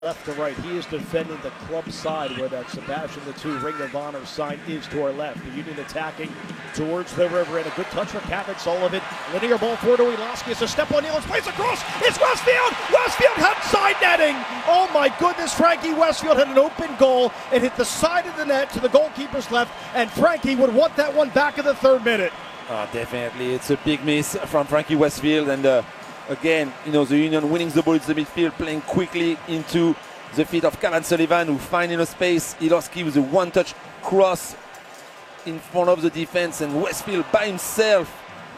left to right. He is defending the club side where that Sebastian II Ring of Honor sign is to our left. The Union attacking towards the river, and a good touch from Kevin Sullivan. Linear ball forward to Eloski. It's a step on Nealon's place across. It's Westfield. Westfield had side netting. Oh my goodness, Frankie Westfield had an open goal and hit the side of the net to the goalkeeper's left, and Frankie would want that one back in the third minute. Definitely, it's a big miss from Frankie Westfield, and again, the Union winning the ball into the midfield, playing quickly into the feet of Kevin Sullivan, who find in a space. Eloski with a one-touch cross in front of the defense, and Westfield by himself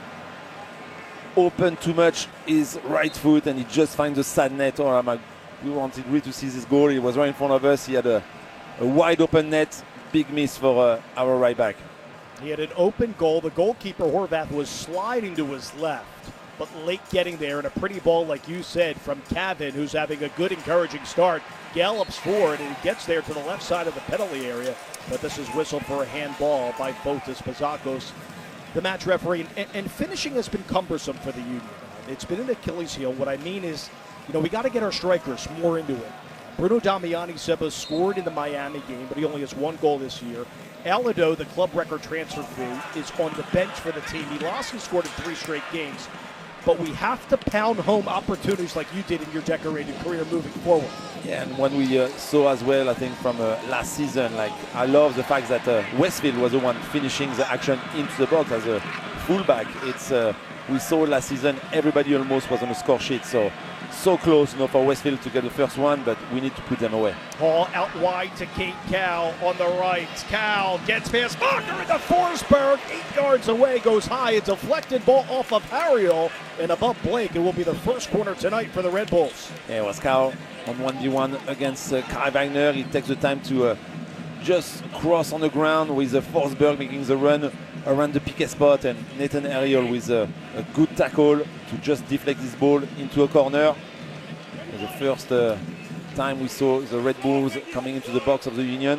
opened too much his right foot, and he just finds the sad net. We wanted really to see this goal. He was right in front of us. He had a wide open net. Big miss for our right back. He had an open goal. The goalkeeper, Horvath, was sliding to his left, but late getting there, and a pretty ball, like you said, from Kevin, who's having a good, encouraging start, gallops forward, and he gets there to the left side of the penalty area, but this is whistled for a handball by Fotis Pazakos, the match referee, and finishing has been cumbersome for the Union. It's been an Achilles heel. What I mean is, we got to get our strikers more into it. Bruno Damiani Seba scored in the Miami game, but he only has one goal this year. Alado, the club record transfer fee, is on the bench for the team. Eloski scored in 3 straight games. But we have to pound home opportunities like you did in your decorated career moving forward. Yeah, and when we saw as well, I think from last season, I love the fact that Westfield was the one finishing the action into the box as a fullback. We saw last season everybody almost was on the score sheet, so close for Westfield to get the first one, but we need to put them away. Hall out wide to Kate Cow on the right. Cow gets past Wagner into Forsberg. 8 yards away, goes high. A deflected ball off of Harriel and above Blake. It will be the first corner tonight for the Red Bulls. Yeah, it was Cow on 1v1 against Kai Wagner. He takes the time to just cross on the ground with Forsberg making the run around the picket spot, and Nathan Harriel with a good tackle to just deflect this ball into a corner. The first time we saw the Red Bulls coming into the box of the Union.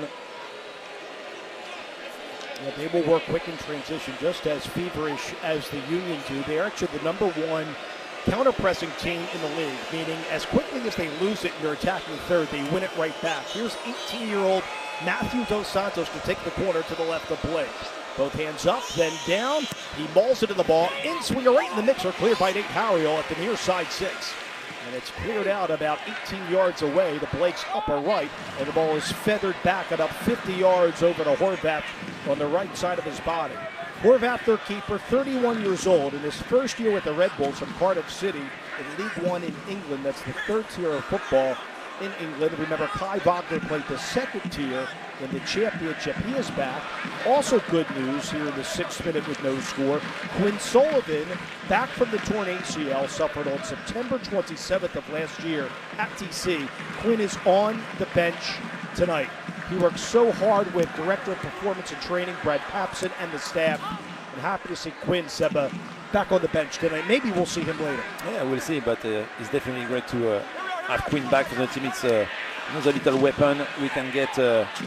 Yeah, they will work quick in transition, just as feverish as the Union do. They're actually the #1 counter-pressing team in the league, meaning as quickly as they lose it and they're attacking third, they win it right back. Here's 18-year-old Matthew Dos Santos to take the corner to the left of Blake. Both hands up, then down. He mauls it to the ball. In swinger right in the mixer, cleared by Nate Harriel at the near side 6. And it's cleared out about 18 yards away to Blake's upper right. And the ball is feathered back about 50 yards over to Horvath on the right side of his body. Horvath, their keeper, 31 years old. In his first year with the Red Bulls from Cardiff City in League One in England. That's the 3rd tier of football in England. Remember, Kai Wagner played the 2nd tier in the championship. He is back. Also good news here in the 6th minute with no score. Quinn Sullivan, back from the torn ACL, suffered on September 27th of last year at TC. Quinn is on the bench tonight. He worked so hard with Director of Performance and Training, Brad Papson, and the staff. I'm happy to see Quinn Seba back on the bench tonight. Maybe we'll see him later. Yeah, we'll see, but it's definitely great to have Quinn back for the team. It's another little weapon we can get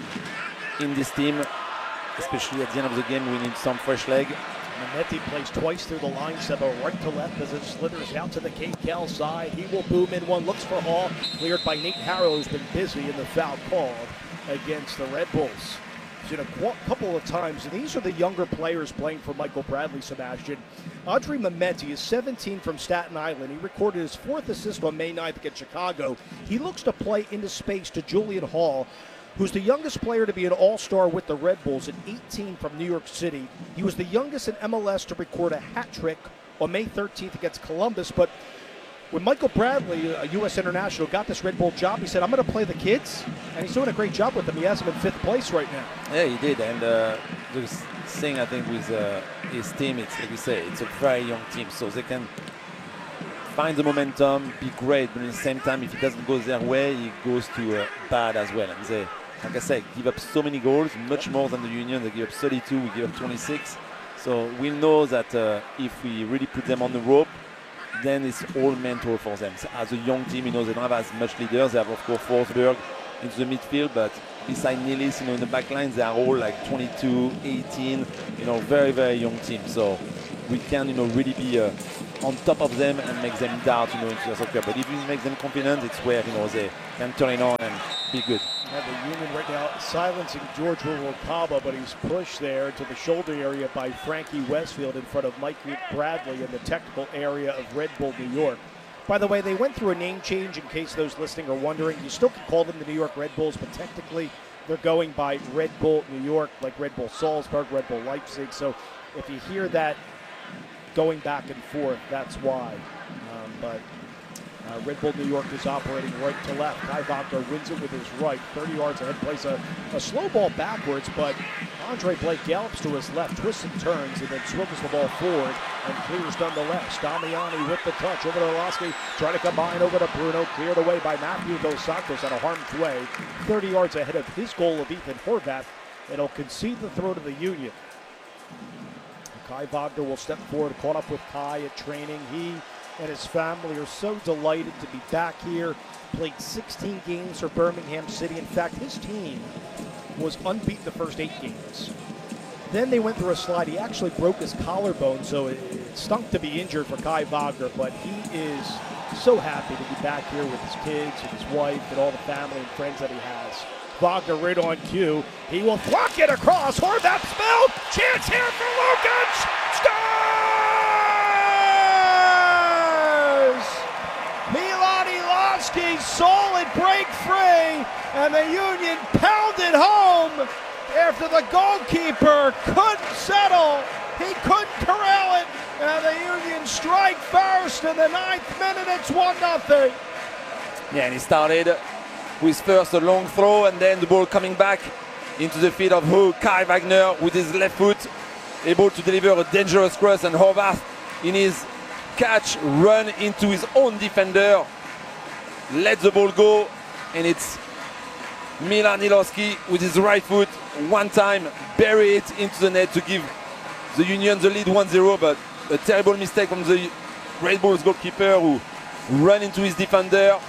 in this team, especially at the end of the game. We need some fresh leg. Manetti plays twice through the line, Seba right to left as it slithers out to the Kate Cal side. He will boom in one, looks for Hall, cleared by Nate Harriel, who's been busy in the foul called against the Red Bulls. He's in a couple of times, and these are the younger players playing for Michael Bradley, Sebastian. Audrey Mementi is 17 from Staten Island. He recorded his 4th assist on May 9th against Chicago. He looks to play into space to Julian Hall, who's the youngest player to be an all-star with the Red Bulls at 18 from New York City. He was the youngest in MLS to record a hat trick on May 13th against Columbus, but when Michael Bradley, a U.S. international, got this Red Bull job, he said, I'm going to play the kids, and he's doing a great job with them. He has them in 5th place right now. Yeah, he did, and the thing I think with his team, it's like we say, it's a very young team, so they can find the momentum, be great, but at the same time, if it doesn't go their way, it goes to bad as well. And they, like I said, give up so many goals, much more than the Union. They give up 32, we give up 26. So we know that if we really put them on the rope, then it's all mental for them. So as a young team, they don't have as much leaders. They have, of course, Forsberg into the midfield, but beside Nilis, in the back line, they are all like 22, 18, very, very young team. So we can, really be on top of them and make them doubt, into the soccer. But if you make them confident, it's where, they can turn it on and be good. Yeah, the Union right now silencing George Ruvalcaba, but he's pushed there to the shoulder area by Frankie Westfield in front of Mike Bradley in the technical area of Red Bull New York. By the way, they went through a name change, in case those listening are wondering. You still can call them the New York Red Bulls, but technically they're going by Red Bull New York, like Red Bull Salzburg, Red Bull Leipzig. So if you hear that going back and forth, that's why. But Red Bull New York is operating right to left. Kai Wagner wins it with his right. 30 yards ahead, plays a slow ball backwards, but Andre Blake gallops to his left, twists and turns, and then swivels the ball forward and clears nonetheless. Damiani with the touch over to Orlowski, trying to combine over to Bruno, cleared away by Matthew Dos Santos out of harm's way. 30 yards ahead of his goal of Ethan Horvath, and he'll concede the throw to the Union. Kai Wagner will step forward, caught up with Kai at training. He and his family are so delighted to be back here. Played 16 games for Birmingham City. In fact, his team was unbeaten the first 8 games. Then they went through a slide. He actually broke his collarbone, so it stunk to be injured for Kai Wagner, but he is so happy to be back here with his kids and his wife and all the family and friends that he has. Wagner right on cue. He will thwack it across. Horvath spilled. Chance here for Lukic. Scores! Milan Iloski, solid break free, and the Union pounded home after the goalkeeper couldn't settle. He couldn't corral it, and the Union strike first in the 9th minute. It's 1-0. Yeah, and he started with first a long throw and then the ball coming back into the feet of Kai Wagner with his left foot, able to deliver a dangerous cross, and Horvath in his catch run into his own defender, let the ball go, and it's Milan Iloski with his right foot one time bury it into the net to give the Union the lead 1-0, but a terrible mistake from the Red Bulls goalkeeper who ran into his defender,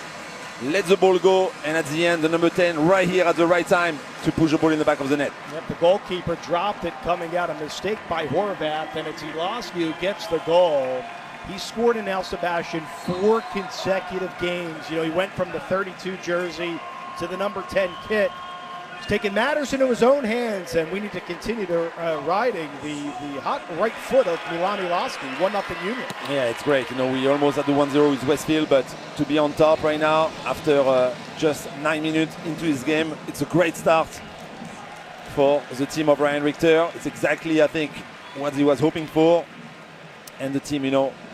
let the ball go, and at the end, the number 10 right here at the right time to push the ball in the back of the net. Yep, the goalkeeper dropped it coming out, a mistake by Horvath, and it's Iloski who gets the goal. He scored in Al Sebastian 4 consecutive games. He went from the 32 jersey to the number 10 kit. He's taking matters into his own hands, and we need to continue to riding the hot right foot of Milan Iloski. 1-0 Union. Yeah, it's great. We almost had the 1-0 with Westfield, but to be on top right now after just 9 minutes into his game, it's a great start for the team of Ryan Richter. It's exactly, I think, what he was hoping for, and the team,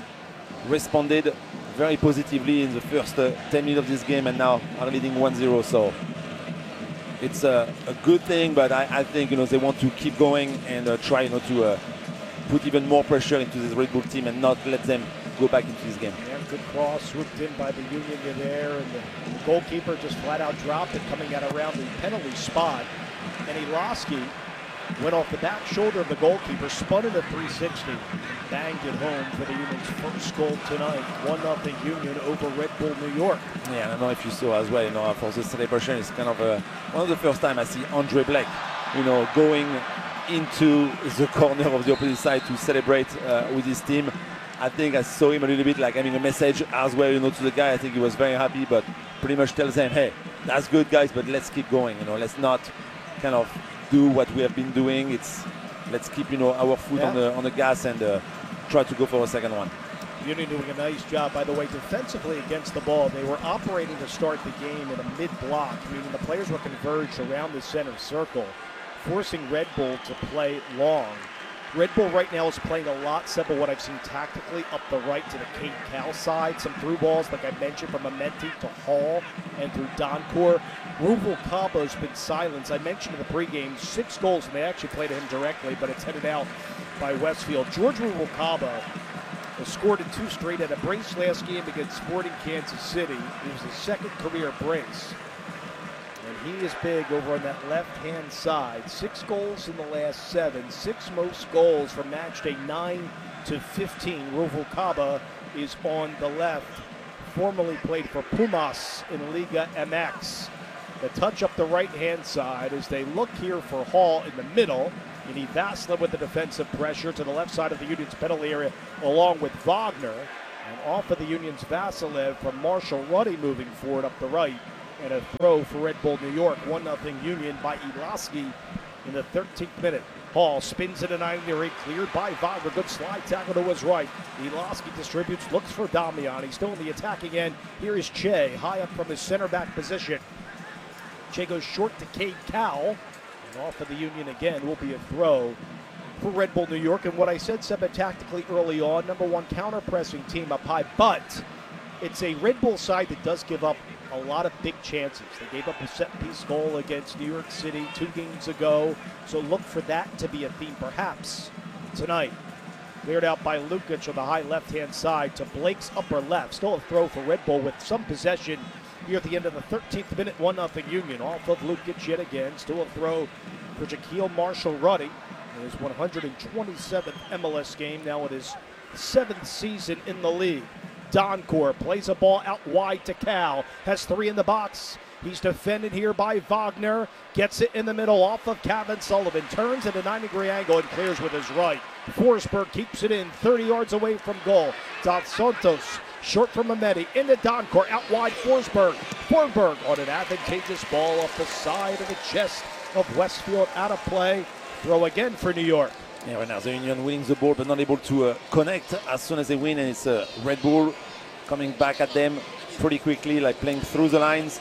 responded very positively in the first 10 minutes of this game, and now are leading 1-0. So it's a good thing, but I think they want to keep going and try to put even more pressure into this Red Bull team and not let them go back into this game. Yeah, good cross swooped in by the Union there, and the goalkeeper just flat out dropped it coming out around the penalty spot. And Iloski went off the back shoulder of the goalkeeper, spun it at 360, banged it home for the Union's first goal tonight. 1-0 Union over Red Bull New York. Yeah, I don't know if you saw as well, for the celebration, it's kind of one of the first time I see Andre Blake, going into the corner of the opposite side to celebrate with his team. I think I saw him a little bit like having a message as well, to the guy. I think he was very happy, but pretty much tells them, hey, that's good, guys, but let's keep going. Let's not kind of do what we have been doing. Let's keep our foot on the gas and try to go for a second one. Union doing a nice job, by the way, defensively against the ball. They were operating to start the game in a mid-block, meaning the players were converged around the center circle, forcing Red Bull to play long. Red Bull right now is playing a lot simple, what I've seen tactically, up the right to the Kate Cal side. Some through balls, like I mentioned, from Amenti to Hall and through Doncor. Ruvalcaba's been silenced. I mentioned in the pregame 6 goals, and they actually played to him directly, but it's headed out by Westfield. George Ruvalcaba has scored in 2 straight at a brace last game against Sporting Kansas City. It was his 2nd career brace. And he is big over on that left-hand side. 6 goals in the last 7. 6 most goals from match day 9 to 15. Ruvalcaba is on the left. Formerly played for Pumas in Liga MX. The touch up the right-hand side as they look here for Hall in the middle. You need Vasilev with the defensive pressure to the left side of the Union's penalty area, along with Wagner. And off of the Union's Vasilev from Marshall Ruddy moving forward up the right. And a throw for Red Bull New York. 1-0 Union by Iloski in the 13th minute. Hall spins it a 90-degree, cleared by Wagner. Good slide tackle to his right. Iloski distributes, looks for Damiani. Still in the attacking end. Here is Che, high up from his center back position. Che goes short to Cade Cowell. And off of the Union again will be a throw for Red Bull New York. And what I said, Seba, tactically early on, number one counter-pressing team up high. But it's a Red Bull side that does give up a lot of big chances. They gave up a set-piece goal against New York City 2 games ago, so look for that to be a theme perhaps tonight. Cleared out by Lukic on the high left-hand side to Blake's upper left. Still a throw for Red Bull with some possession here at the end of the 13th minute. 1-0 Union off of Lukic yet again. Still a throw for Jaquil Marshall-Rutty in his 127th MLS game. Now it is 7th season in the league. Doncor plays a ball out wide to Cal. Has 3 in the box. He's defended here by Wagner. Gets it in the middle off of Kevin Sullivan. Turns at a 90-degree angle and clears with his right. Forsberg keeps it in 30 yards away from goal. Dos Santos short from Mehmeti. Into Doncor. Out wide Forsberg. Forsberg on an advantageous ball off the side of the chest of Westfield. Out of play. Throw again for New York. Yeah, right now the Union winning the ball but not able to connect as soon as they win, and it's Red Bull coming back at them pretty quickly, like playing through the lines.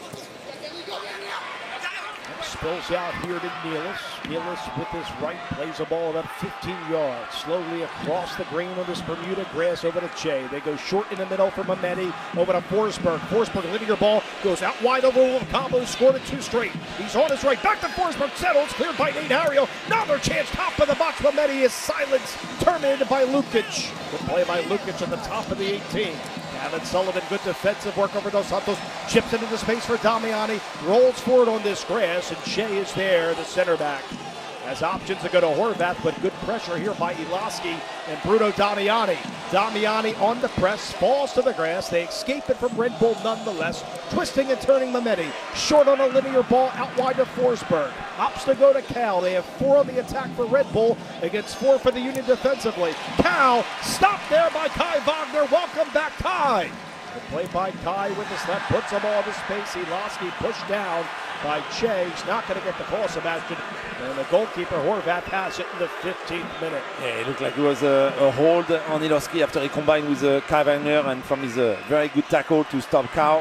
Spills out here to Nealis. Nealis with his right plays a ball about 15 yards. Slowly across the green on this Bermuda grass over to Che. They go short in the middle for Mehmeti. Over to Forsberg. Forsberg linear ball. Goes out wide over Combo. Scored it 2 straight. He's on his right. Back to Forsberg. Settles. Cleared by Nate Harrio. Another chance. Top of the box. Mehmeti is silenced. Terminated by Lukic. Good play by Lukic at the top of the 18. Kevin Sullivan, good defensive work over Dos Santos. Chips it into space for Damiani. Rolls forward on this grass, and Shea is there, the center back. Has options to go to Horvath, but good pressure here by Iloski and Bruno Damiani. Damiani on the press, falls to the grass. They escape it from Red Bull nonetheless. Twisting and turning Mehmeti. Short on a linear ball out wide to Forsberg. Opts to go to Cal. They have 4 on the attack for Red Bull against 4 for the Union defensively. Cal stopped there by Kai Wagner. Welcome back, Kai. The play by Kai with his left puts them all to space. Iloski pushed down by Che. He's not going to get the call, Sebastian. And the goalkeeper, Horvath, has it in the 15th minute. Yeah, it looked like it was a hold on Iloski after he combined with Kai Wagner, and from his very good tackle to stop Cow,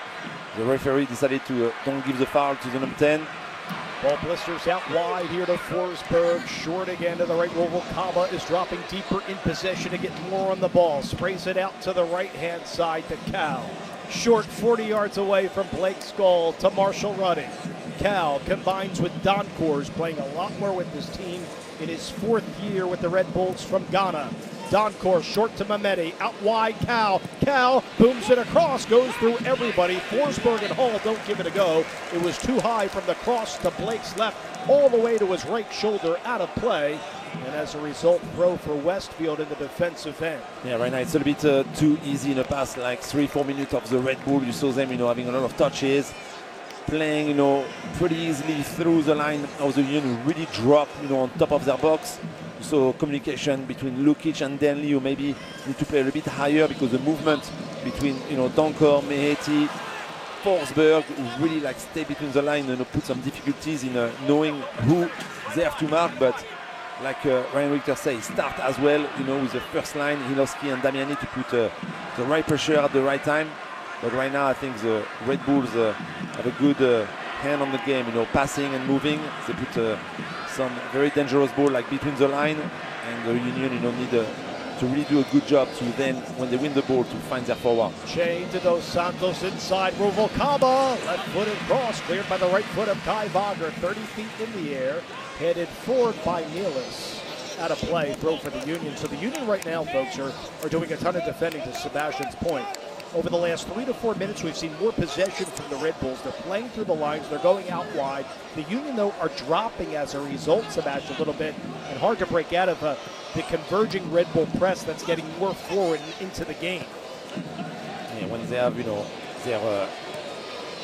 the referee decided to don't give the foul to the number 10. Ball blisters out wide here to Forsberg. Short again to the right. Ruvalcaba is dropping deeper in possession to get more on the ball. Sprays it out to the right-hand side to Cal. Short 40 yards away from Blake's goal to Marshall Ruddy. Cal combines with Doncor, playing a lot more with this team in his 4th year with the Red Bulls from Ghana. Doncor short to Mehmeti, out wide Cal. Cal booms it across, goes through everybody. Forsberg and Hall don't give it a go. It was too high from the cross to Blake's left, all the way to his right shoulder, out of play. And as a result, throw for Westfield in the defensive end. Yeah, right now it's a little bit too easy in the past, like 3-4 minutes of the Red Bull. You saw them, having a lot of touches, playing, pretty easily through the line of the Union, really drop, on top of their box. So communication between Lukic and Denley, who maybe need to play a little bit higher because the movement between, Doncor, Mehmeti, Forsberg, who really stay between the line and put some difficulties in knowing who they have to mark. But like Ryan Richter says, start as well, with the first line, Iloski and Damiani, to put the right pressure at the right time. But right now, I think the Red Bulls have a good hand on the game, passing and moving. They put some very dangerous ball between the line, and the Union, need to really do a good job to then, when they win the ball, to find their forward. Chain to Dos Santos inside. Ruvalcaba, left-footed cross, cleared by the right foot of Kai Wagner, 30 feet in the air, headed forward by Nealis. Out of play, throw for the Union. So the Union right now, folks, are doing a ton of defending, to Sebastian's point. Over the last 3 to 4 minutes, we've seen more possession from the Red Bulls. They're playing through the lines. They're going out wide. The Union, though, are dropping as a result, Sebastian, a little bit, and hard to break out of the converging Red Bull press that's getting more forward and into the game. Yeah, when they have, their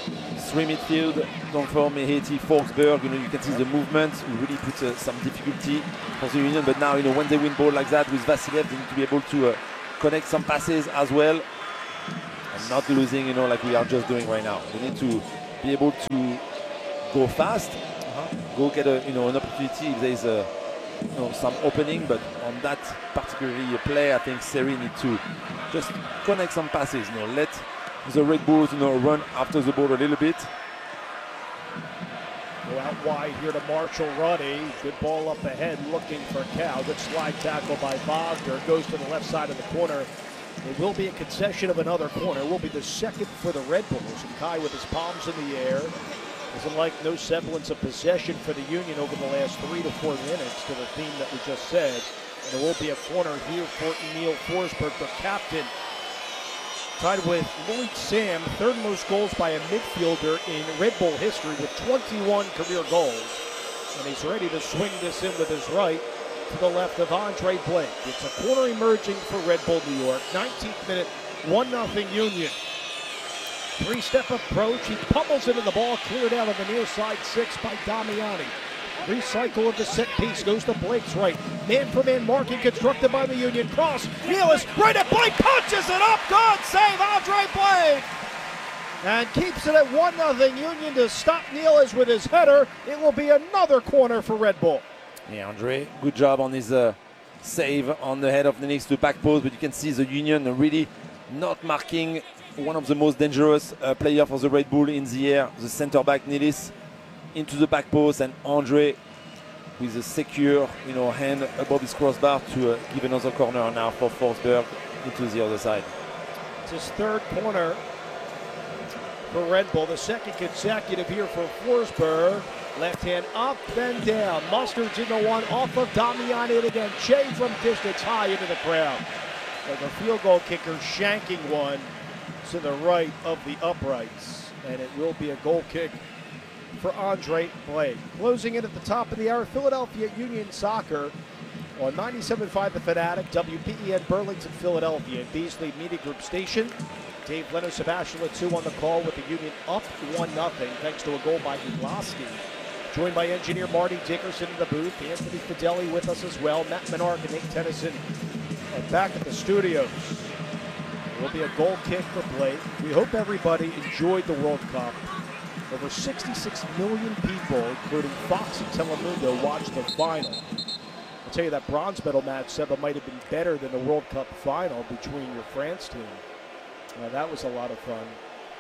three midfield. Don't form Haiti, Forsberg. You can see the movement. It really puts some difficulty for the Union. But now, when they win ball like that with Vasiliev, they need to be able to connect some passes as well, and not losing, like we are just doing right now. They need to be able to go fast, go get an opportunity if there is some opening. But on that particularly play, I think Seri needs to just connect some passes. Let the Red Bulls, run after the ball a little bit. Go out wide here to Marshall Ruddy. Good ball up ahead, looking for Cal. Good slide tackle by Wagner. Goes to the left side of the corner. It will be a concession of another corner. It will be the second for the Red Bulls. And Kai with his palms in the air. Doesn't like no semblance of possession for the Union over the last 3 to 4 minutes, to the theme that we just said. And it will be a corner here for Emil Forsberg, the captain. Tied with Lloyd Sam, third most goals by a midfielder in Red Bull history with 21 career goals. And he's ready to swing this in with his right to the left of Andre Blake. It's a corner emerging for Red Bull New York. 19th minute, 1-0 Union. Three-step approach, he pummels into the ball, cleared out of the near side 6 by Damiani. Recycle of the set piece, goes to Blake's right. Man-for-man marking constructed by the Union. Cross, Nealis, right at Blake, punches it up, good save, Andre Blake! And keeps it at 1-0 Union to stop Nealis with his header. It will be another corner for Red Bull. Yeah, Andre, good job on his save on the head of the next to back post, but you can see the Union really not marking one of the most dangerous players for the Red Bull in the air, the center back Nealis, into the back post, and Andre with a secure hand above his crossbar to give another corner now for Forsberg into the other side. It's his third corner for Red Bull, the second consecutive here for Forsberg. Left hand up, then down. Mustard's into one off of Damiani, and again, Che from distance high into the crowd. Like a field goal kicker shanking one to the right of the uprights. And it will be a goal kick for Andre Blake. Closing in at the top of the hour, Philadelphia Union Soccer on 97.5 The Fanatic, WPEN Burlington, Philadelphia, Beasley Media Group Station. Dave Leno, Sebastian Latou on the call with the Union up 1-0 thanks to a goal by Iglaski. Joined by engineer Marty Dickerson in the booth, Anthony Fideli with us as well, Matt Menard and Nate Tennyson are back at the studios. It will be a goal kick for Blake. We hope everybody enjoyed the World Cup. Over 66 million people, including Fox and Telemundo, watched the final. I'll tell you that bronze medal match, Seba, might have been better than the World Cup final between your France team. That was a lot of fun.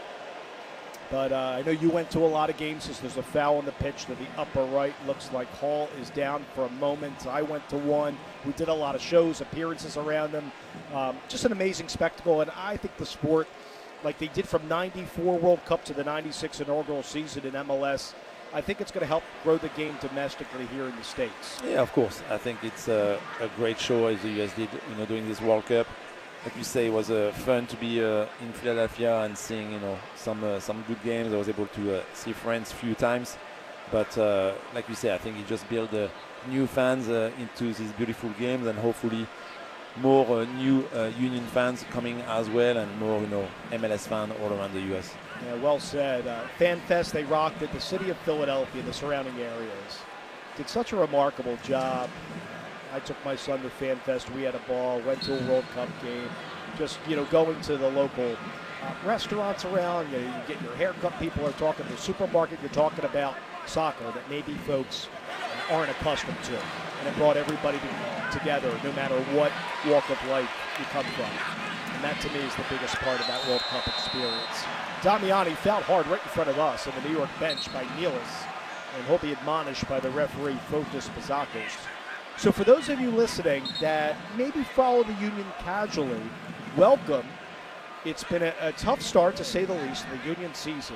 But I know you went to a lot of games. There's a foul on the pitch to the upper right. Looks like Hall is down for a moment. I went to one. We did a lot of shows, appearances around them. Just an amazing spectacle. And I think the sport, like they did from 94 World Cup to the 96 inaugural season in MLS, I think it's going to help grow the game domestically here in the States. Yeah, of course. I think it's a great show as the US did, during this World Cup. Like you say, it was fun to be in Philadelphia and seeing, some good games. I was able to see France a few times, but like you say, I think it just built new fans into these beautiful games, and hopefully more new Union fans coming as well, and more, MLS fans all around the U.S. Yeah, well said. Fan Fest, they rocked it. The city of Philadelphia, the surrounding areas, did such a remarkable job. I took my son to Fan Fest. We had a ball, went to a World Cup game. Just, going to the local restaurants around. You get your haircut. People are talking to the supermarket. You're talking about soccer that maybe folks aren't accustomed to. And it brought everybody together, no matter what walk of life you come from. And that, to me, is the biggest part of that World Cup experience. Damiani fouled hard right in front of us on the New York bench by Nealis. And he'll be admonished by the referee, Fotis Pazakos. So for those of you listening that maybe follow the Union casually, welcome. It's been a tough start, to say the least, in the Union season,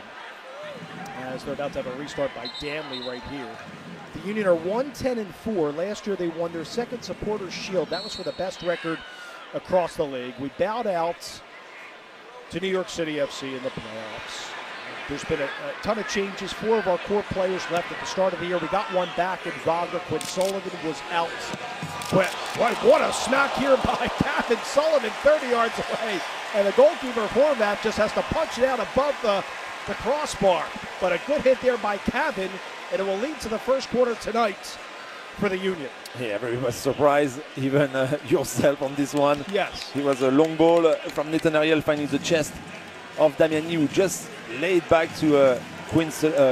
as they're about to have a restart by Danley right here. The Union are 1-10-4. Last year they won their second Supporters' Shield. That was for the best record across the league. We bowed out to New York City FC in the playoffs. There's been a ton of changes. 4 of our core players left at the start of the year. We got one back in Wagner. Quinn Sullivan was out. What a smack here by Kevin Sullivan, 30 yards away. And the goalkeeper Horvath just has to punch it out above the the crossbar. But a good hit there by Cavan, and it will lead to the first quarter tonight for the Union. Yeah, everybody was surprised, even yourself on this one. Yes. It was a long ball from Nathan Ariel finding the chest of Damiani, who just laid back to